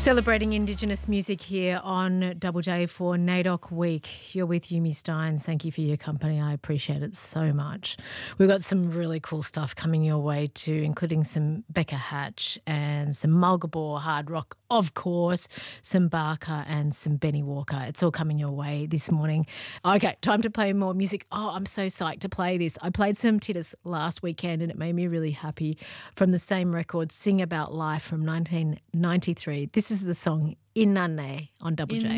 Celebrating Indigenous music here on Double J for NAIDOC Week. You're with Yumi Steins. Thank you for your company. I appreciate it so much. We've got some really cool stuff coming your way too, including some Becca Hatch and some Mulgabore hard rock, of course, some Barker and some Benny Walker. It's all coming your way this morning. Okay, time to play more music. Oh, I'm so psyched to play this. I played some Titus last weekend and it made me really happy. From the same record, Sing About Life from 1993. This is the song Inane on Double J.